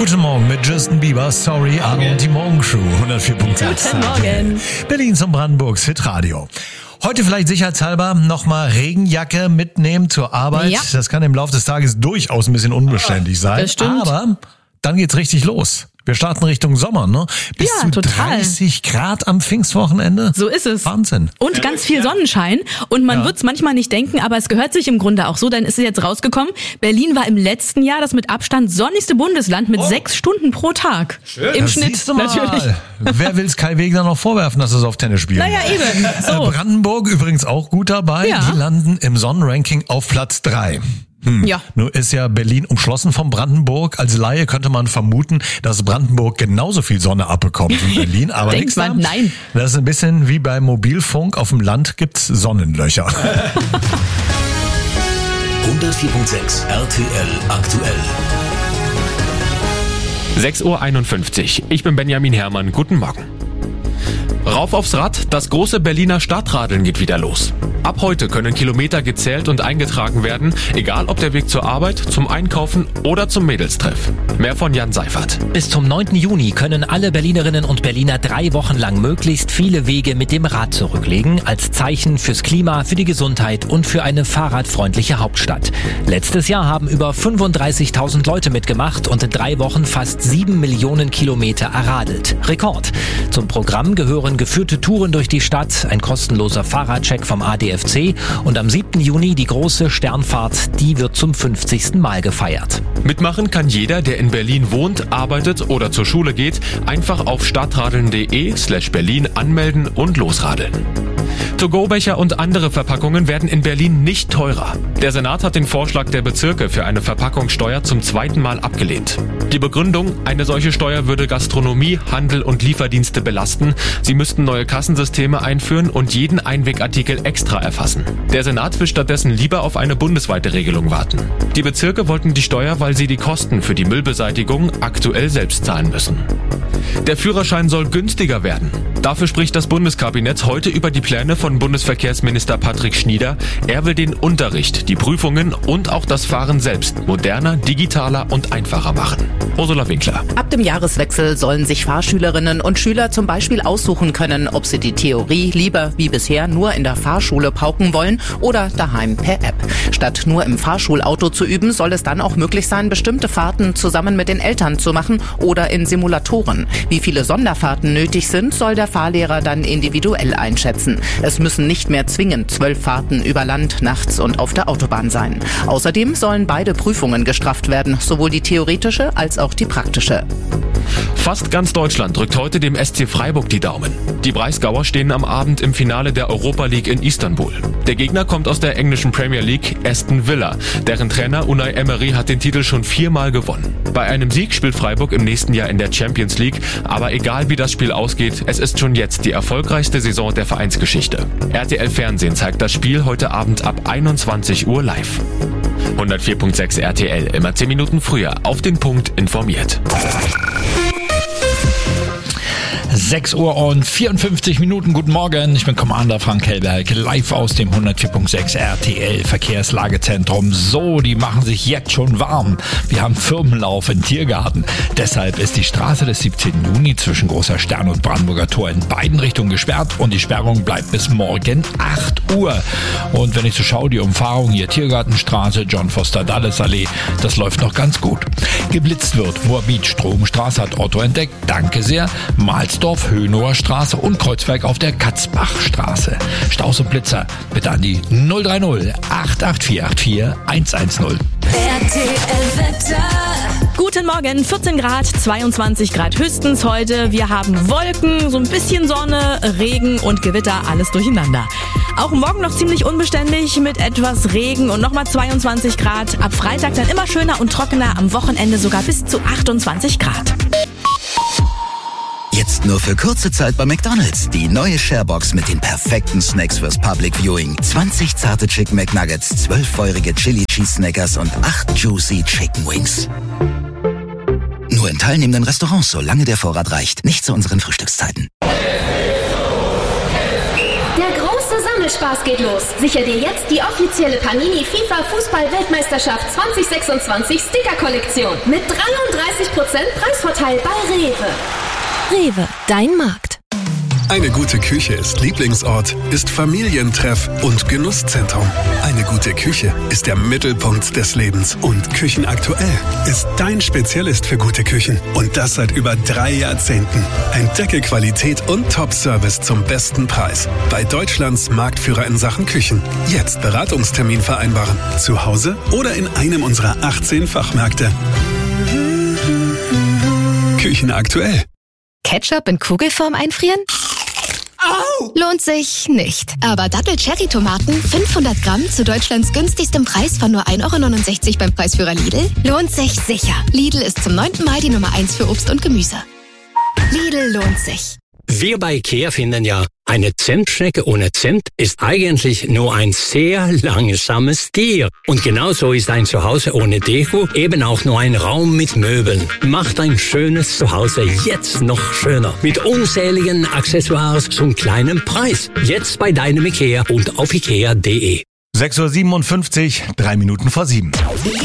Guten Morgen mit Justin Bieber, Sorry, Arno und die Morgenshow, 104.6. Guten Morgen. Berlins und Brandenburgs Hitradio. Heute vielleicht sicherheitshalber nochmal Regenjacke mitnehmen zur Arbeit. Ja. Das kann im Laufe des Tages durchaus ein bisschen unbeständig sein. Das stimmt. Aber dann geht's richtig los. Wir starten Richtung Sommer, ne? Bis Ja, zu total. 30 Grad am Pfingstwochenende. So ist es. Wahnsinn. Und ganz viel Sonnenschein. Und man wird's manchmal nicht denken, aber es gehört sich im Grunde auch so, denn ist es jetzt rausgekommen. Berlin war im letzten Jahr das mit Abstand sonnigste Bundesland mit 6 Stunden pro Tag. Im Das Schnitt siehst du mal. natürlich. Wer will's Kai Wegner noch vorwerfen, dass es auf Tennis spielen? Naja, eben. So. Brandenburg übrigens auch gut dabei. Ja. Die landen im Sonnenranking auf Platz 3. Ja. Nur ist ja Berlin umschlossen von Brandenburg. Als Laie könnte man vermuten, dass Brandenburg genauso viel Sonne abbekommt wie Berlin. Aber Denkt nix da. man, nein. Das ist ein bisschen wie beim Mobilfunk. Auf dem Land gibt's Sonnenlöcher. 104.6 RTL aktuell. 6.51 Uhr. Ich bin Benjamin Herrmann. Guten Morgen. Rauf aufs Rad, das große Berliner Stadtradeln geht wieder los. Ab heute können Kilometer gezählt und eingetragen werden, egal ob der Weg zur Arbeit, zum Einkaufen oder zum Mädelstreff. Mehr von Jan Seifert. Bis zum 9. Juni können alle Berlinerinnen und Berliner 3 Wochen lang möglichst viele Wege mit dem Rad zurücklegen, als Zeichen fürs Klima, für die Gesundheit und für eine fahrradfreundliche Hauptstadt. Letztes Jahr haben über 35.000 Leute mitgemacht und in 3 Wochen fast 7 Millionen Kilometer erradelt. Rekord. Zum Programm gehören geführte Touren durch die Stadt, ein kostenloser Fahrradcheck vom ADFC und am 7. Juni die große Sternfahrt, die wird zum 50. Mal gefeiert. Mitmachen kann jeder, der in Berlin wohnt, arbeitet oder zur Schule geht, einfach auf stadtradeln.de/Berlin anmelden und losradeln. To-Go-Becher und andere Verpackungen werden in Berlin nicht teurer. Der Senat hat den Vorschlag der Bezirke für eine Verpackungssteuer zum 2. Mal abgelehnt. Die Begründung, eine solche Steuer würde Gastronomie, Handel und Lieferdienste belasten. Sie müssten neue Kassensysteme einführen und jeden Einwegartikel extra erfassen. Der Senat will stattdessen lieber auf eine bundesweite Regelung warten. Die Bezirke wollten die Steuer, weil sie die Kosten für die Müllbeseitigung aktuell selbst zahlen müssen. Der Führerschein soll günstiger werden. Dafür spricht das Bundeskabinett heute über die Pläne von Bundesverkehrsminister Patrick Schnieder. Er will den Unterricht, die Prüfungen und auch das Fahren selbst moderner, digitaler und einfacher machen. Ursula Winkler. Ab dem Jahreswechsel sollen sich Fahrschülerinnen und Schüler zum Beispiel aussuchen können, ob sie die Theorie lieber wie bisher nur in der Fahrschule pauken wollen oder daheim per App. Statt nur im Fahrschulauto zu üben, soll es dann auch möglich sein, bestimmte Fahrten zusammen mit den Eltern zu machen oder in Simulatoren. Wie viele Sonderfahrten nötig sind, soll der Fahrlehrer dann individuell einschätzen. Es müssen nicht mehr zwingend 12 Fahrten über Land, nachts und auf der Autobahn sein. Außerdem sollen beide Prüfungen gestrafft werden, sowohl die theoretische als auch die praktische. Fast ganz Deutschland drückt heute dem SC Freiburg die Daumen. Die Breisgauer stehen am Abend im Finale der Europa League in Istanbul. Der Gegner kommt aus der englischen Premier League, Aston Villa. Deren Trainer Unai Emery hat den Titel schon 4-mal gewonnen. Bei einem Sieg spielt Freiburg im nächsten Jahr in der Champions League. Aber egal wie das Spiel ausgeht, es ist schon jetzt die erfolgreichste Saison der Vereinsgeschichte. RTL Fernsehen zeigt das Spiel heute Abend ab 21 Uhr live. 104.6 RTL, immer 10 Minuten früher, auf den Punkt informiert. 6:54 Uhr. Guten Morgen, ich bin Commander Frank Hellberg, live aus dem 104.6 RTL Verkehrslagezentrum. So, die machen sich jetzt schon warm. Wir haben Firmenlauf im Tiergarten. Deshalb ist die Straße des 17. Juni zwischen Großer Stern und Brandenburger Tor in beiden Richtungen gesperrt und die Sperrung bleibt bis morgen 8 Uhr. Und wenn ich so schaue, die Umfahrung hier Tiergartenstraße, John Foster Dulles Allee, das läuft noch ganz gut. Geblitzt wird Moabit Stromstraße, hat Otto entdeckt. Danke sehr. Mahlsdorf, Hönower Straße und Kreuzberg auf der Katzbachstraße. Staus und Blitzer bitte an die 030 88484 110. Guten Morgen, 14 Grad, 22 Grad höchstens heute. Wir haben Wolken, so ein bisschen Sonne, Regen und Gewitter, alles durcheinander. Auch morgen noch ziemlich unbeständig mit etwas Regen und nochmal 22 Grad. Ab Freitag dann immer schöner und trockener, am Wochenende sogar bis zu 28 Grad. Jetzt nur für kurze Zeit bei McDonald's. Die neue Sharebox mit den perfekten Snacks fürs Public Viewing. 20 zarte Chicken McNuggets, 12 feurige Chili Cheese Snackers und 8 Juicy Chicken Wings. Nur in teilnehmenden Restaurants, solange der Vorrat reicht. Nicht zu unseren Frühstückszeiten. Der große Spaß geht los. Sicher dir jetzt die offizielle Panini FIFA Fußball-Weltmeisterschaft 2026 Sticker-Kollektion mit 33% Preisvorteil bei Rewe. Rewe, dein Markt. Eine gute Küche ist Lieblingsort, ist Familientreff und Genusszentrum. Eine gute Küche ist der Mittelpunkt des Lebens. Und Küchenaktuell ist dein Spezialist für gute Küchen. Und das seit über 3 Jahrzehnten. Entdecke Qualität und Top-Service zum besten Preis. Bei Deutschlands Marktführer in Sachen Küchen. Jetzt Beratungstermin vereinbaren. Zu Hause oder in einem unserer 18 Fachmärkte. Küchenaktuell. Ketchup in Kugelform einfrieren? Au! Lohnt sich nicht. Aber Dattel-Cherry-Tomaten, 500 Gramm zu Deutschlands günstigstem Preis von nur 1,69 € beim Preisführer Lidl, lohnt sich sicher. Lidl ist zum 9. Mal die Nummer 1 für Obst und Gemüse. Lidl lohnt sich. Wir bei IKEA finden ja, eine Zimtschnecke ohne Zimt ist eigentlich nur ein sehr langsames Tier. Und genauso ist ein Zuhause ohne Deko eben auch nur ein Raum mit Möbeln. Macht ein schönes Zuhause jetzt noch schöner. Mit unzähligen Accessoires zum kleinen Preis. Jetzt bei deinem IKEA und auf ikea.de. 6:57 Uhr, 3 Minuten vor 7.